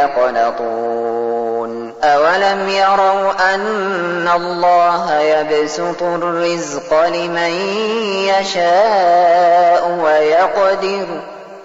يقنطون أولم يروا أن الله يبسط الرزق لمن يشاء ويقدر